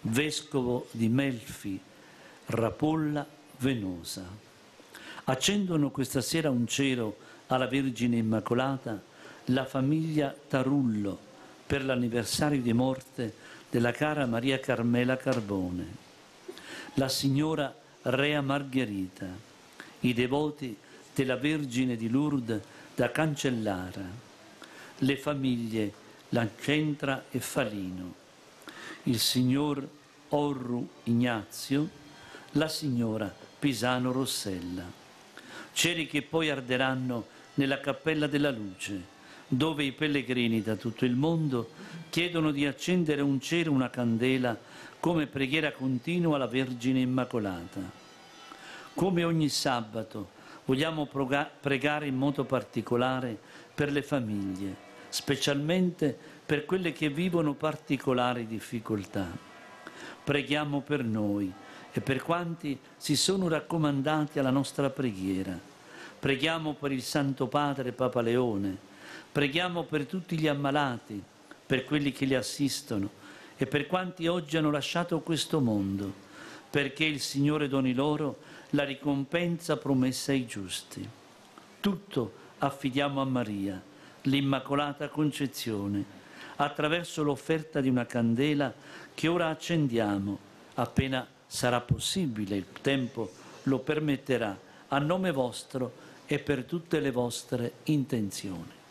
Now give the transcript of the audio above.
vescovo di Melfi, Rapolla, Venosa. Accendono questa sera un cero alla Vergine Immacolata la famiglia Tarullo per l'anniversario di morte della cara Maria Carmela Carbone, la signora Rea Margherita, i devoti della Vergine di Lourdes da Cancellara, le famiglie Lancentra e Falino, il signor Orru Ignazio, la signora Pisano Rossella. Ceri che poi arderanno nella Cappella della Luce, dove i pellegrini da tutto il mondo chiedono di accendere un cero, una candela, come preghiera continua alla Vergine Immacolata. Come ogni sabato vogliamo pregare in modo particolare per le famiglie, specialmente per quelle che vivono particolari difficoltà. Preghiamo per noi e per quanti si sono raccomandati alla nostra preghiera. Preghiamo per il Santo Padre Papa Leone, preghiamo per tutti gli ammalati, per quelli che li assistono e per quanti oggi hanno lasciato questo mondo, perché il Signore doni loro la ricompensa promessa ai giusti. Tutto affidiamo a Maria, l'Immacolata Concezione, attraverso l'offerta di una candela che ora accendiamo, appena sarà possibile, il tempo lo permetterà, a nome vostro e per tutte le vostre intenzioni.